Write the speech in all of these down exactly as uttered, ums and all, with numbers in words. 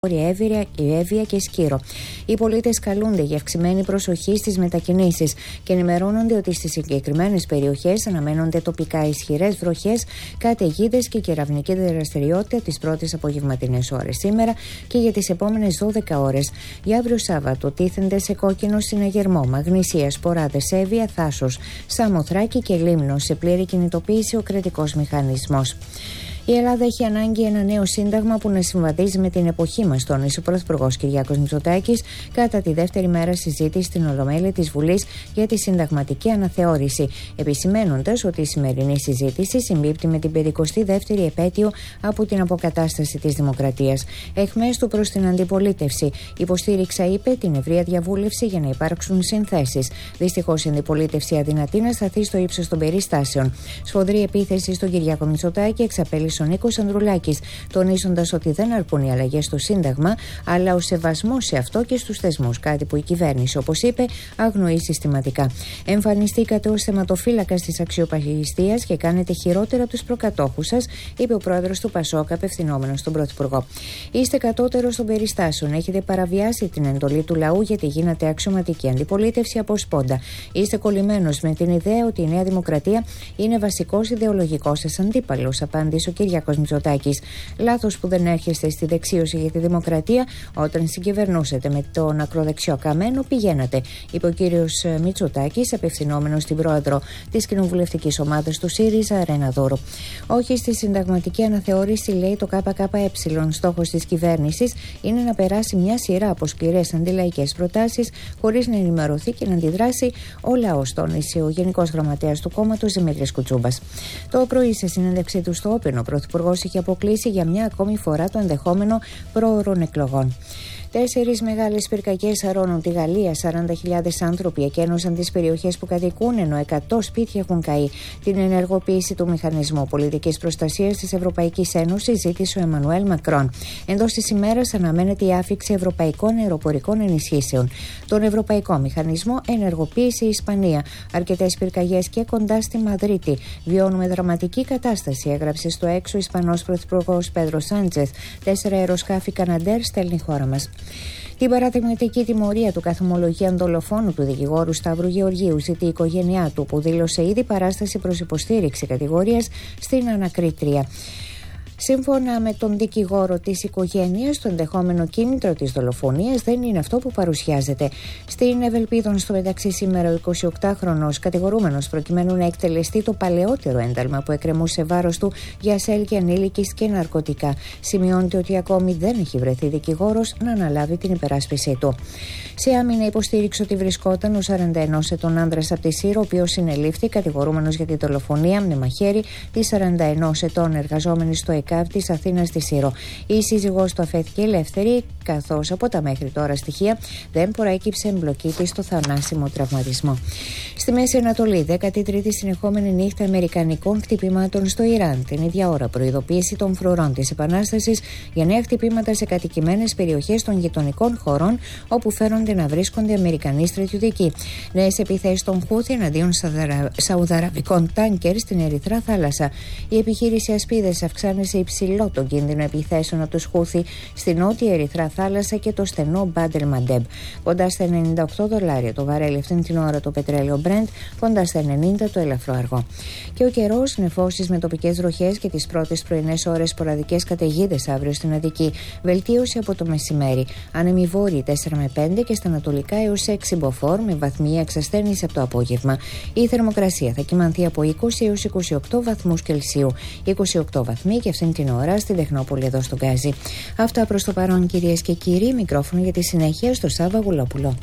η Εύβοια και Σκύρο. Οι πολίτες καλούνται για αυξημένη προσοχή στις μετακινήσεις και ενημερώνονται ότι στις συγκεκριμένες περιοχές αναμένονται τοπικά ισχυρές βροχές, καταιγίδες και κεραυνική δραστηριότητα τις πρώτες απογευματινές ώρες σήμερα και για τις επόμενες δώδεκα ώρες. Για αύριο Σάββατο τίθενται σε κόκκινο συναγερμό Μαγνησία, Σποράδες, Εύβοια, Θάσος, Σαμοθράκη και Λίμνο. Σε πλήρη κινητοποίηση ο κρατικός μηχανισμός. Η Ελλάδα έχει ανάγκη ένα νέο σύνταγμα που να συμβαδίζει με την εποχή μας, τόνισε ο Πρωθυπουργός Κυριάκος Μητσοτάκης κατά τη δεύτερη μέρα συζήτηση στην Ολομέλεια της Βουλής για τη συνταγματική αναθεώρηση, επισημαίνοντας ότι η σημερινή συζήτηση συμπίπτει με την πενηκοστή δεύτερη επέτειο από την αποκατάσταση της δημοκρατίας. Εχμές του προς την αντιπολίτευση. Υποστήριξα, είπε, την ευρεία διαβούλευση για να υπάρξουν συνθέσεις. Δυστυχώς η αντιπολίτευση αδυνατεί να σταθεί στο ύψος των περιστάσεων. Σφοδρή επίθεση στον Κυριάκο Μητσοτάκη εξαπέλυσε ο Νίκος Ανδρουλάκης, τονίζοντας ότι δεν αρκούν οι αλλαγές στο Σύνταγμα, αλλά ο σεβασμός σε αυτό και στους θεσμούς, κάτι που η κυβέρνηση, όπως είπε, αγνοεί συστηματικά. Εμφανιστήκατε ως θεματοφύλακας της αξιοπιστίας και κάνετε χειρότερα τους προκατόχους σας, είπε ο πρόεδρος του Πασόκ, απευθυνόμενος στον Πρωθυπουργό. Είστε κατώτερος των περιστάσεων. Έχετε παραβιάσει την εντολή του λαού γιατί γίνατε αξιωματική αντιπολίτευση από σπόντα. Είστε κολλημένος με την ιδέα ότι η Νέα Δημοκρατία είναι βασικός ιδεολογικός σας αντίπαλος, απάντησε ο Κυριάκος Μητσοτάκης. Λάθος που δεν έρχεστε στη δεξίωση για τη δημοκρατία. Όταν συγκυβερνούσατε με τον ακροδεξιό Καμένο, πηγαίνατε, είπε ο κύριος Μητσοτάκης, απευθυνόμενος στην πρόεδρο της κοινοβουλευτικής ομάδας του ΣΥΡΙΖΑ, Ρένα Δούρου. Όχι στη συνταγματική αναθεώρηση, λέει το ΚΚΕ. Στόχος της κυβέρνησης είναι να περάσει μια σειρά από σκληρές αντιλαϊκές προτάσεις, χωρίς να ενημερωθεί και να αντιδράσει ο λαός, τόνισε ο Γενικός Γραμματέας του κόμματος, Δημήτρης Κουτσούμπας. Το πρωί, σε συνέντευξή του στο Όπεν, ο Πρωθυπουργός είχε αποκλείσει για μια ακόμη φορά το ενδεχόμενο προωρών εκλογών. Τέσσερις μεγάλες πυρκαγιές αρρώνουν τη Γαλλία. σαράντα χιλιάδες άνθρωποι εκένωσαν τις περιοχές που κατοικούν, ενώ εκατό σπίτια έχουν καεί. Την ενεργοποίηση του Μηχανισμού Πολιτικής Προστασίας της Ευρωπαϊκής Ένωσης ζήτησε ο Εμμανουέλ Μακρόν. Εντός της ημέρας αναμένεται η άφιξη ευρωπαϊκών αεροπορικών ενισχύσεων. Τον Ευρωπαϊκό Μηχανισμό ενεργοποίησε η Ισπανία. Αρκετές πυρκαγιές και κοντά στη Μαδρίτη. Βιώνουμε δραματική κατάσταση, έγραψε στο έξω ο Ισπανός Πρωθυπουργός Πέντρο Σάντσεθ. Τέσσερα αεροσκάφη Καναντέρ στέλνει η χώρα μας. Την παραδειγματική τιμωρία του καθομολογίαν δολοφόνου του δικηγόρου Σταύρου Γεωργίου ζητεί η οικογένειά του, που δήλωσε ήδη παράσταση προς υποστήριξη κατηγορίας στην ανακρίτρια. Σύμφωνα με τον δικηγόρο της οικογένειας, το ενδεχόμενο κίνητρο της δολοφονίας δεν είναι αυτό που παρουσιάζεται. Στην Ευελπίδων, στο μεταξύ, σήμερα ο εικοσιοκτάχρονος κατηγορούμενος προκειμένου να εκτελεστεί το παλαιότερο ένταλμα που εκκρεμούσε βάρος του για ασέλκη ανήλικης και ναρκωτικά. Σημειώνεται ότι ακόμη δεν έχει βρεθεί δικηγόρος να αναλάβει την υπεράσπιση του. Σε άμυνα υποστήριξε ότι βρισκόταν ο σαράντα ενός ετών άνδρας από τη Σύρο, ο οποίος συνελήφθη κατηγορούμενος για τη δολοφονία με μαχαίρι της σαράντα ενός ετών εργαζόμενης στο ΕΚΑΒ της Αθήνας στη Σύρο. Η σύζυγός του αφέθηκε ελεύθερη, καθώς από τα μέχρι τώρα στοιχεία δεν προέκυψε εμπλοκή της στο θανάσιμο τραυματισμό. Στη Μέση Ανατολή, δέκατη τρίτη συνεχόμενη νύχτα αμερικανικών χτυπημάτων στο Ιράν. Την ίδια ώρα, προειδοποίηση των φρουρών της Επανάστασης για νέα χτυπήματα σε κατοικημένες περιοχές των γειτονικών χωρών όπου φέρονται να βρίσκονται Αμερικανοί στρατιωτικοί. Νέες επιθέσεις των Χούθι εναντίον σαουδαραβικών τάνκερ στην Ερυθρά θάλασσα. Η επιχείρηση Ασπίδες αυξάνει σε υψηλό τον κίνδυνο επιθέσεων από τους Χούθι στην νότια Ερυθρά θάλασσα και το στενό Μπάντελ Μαντέμπ. Κοντά στα ενενήντα οκτώ δολάρια το βαρέλι αυτήν την ώρα το πετρέλαιο Brent, κοντά στα ενενήντα το ελαφρό αργό. Και ο καιρός, νεφώσεις με τοπικές βροχές και τις πρώτες πρωινές ώρες σποραδικές καταιγίδες αύριο στην Αττική. Βελτίωση από το μεσημέρι. Άνεμοι βόρειοι τέσσερα με πέντε και στα ανατολικά έως έξι μποφόρ με βαθμία εξασθένηση από το απόγευμα. Η θερμοκρασία θα κυμανθεί από είκοσι έως είκοσι οκτώ βαθμούς Κελσίου. είκοσι οκτώ βαθμοί και αυτήν την ώρα στην Τεχνόπολη εδώ στον Γκάζι. Αυτά προς το παρόν, κυρίες και κύριοι. Μικρόφωνο για τη συνέχεια στο Σάββα Γουλόπουλο.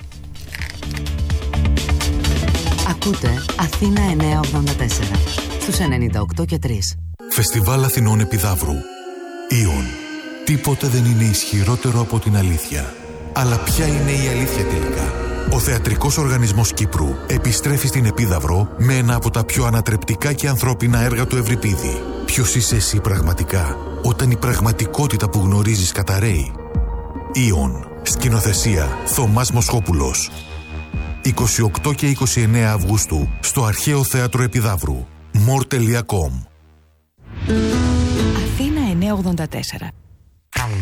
Ακούτε Αθήνα εννιακόσια ογδόντα τέσσερα στους ενενήντα οκτώ και τρία. Φεστιβάλ Αθηνών Επιδαύρου. Ιον. Τίποτε δεν είναι ισχυρότερο από την αλήθεια. Αλλά ποια είναι η αλήθεια τελικά? Ο Θεατρικός Οργανισμός Κύπρου επιστρέφει στην Επίδαυρο με ένα από τα πιο ανατρεπτικά και ανθρώπινα έργα του Ευρυπίδη. Ποιος είσαι εσύ πραγματικά, όταν η πραγματικότητα που γνωρίζεις καταραίει? Ιον. Σκηνοθεσία Θωμάς Μοσχόπουλος. είκοσι οκτώ και είκοσι εννέα Αυγούστου στο Αρχαίο Θέατρο Επιδαύρου. μορ τελεία κομ. Αθήνα εννιακόσια ογδόντα τέσσερα.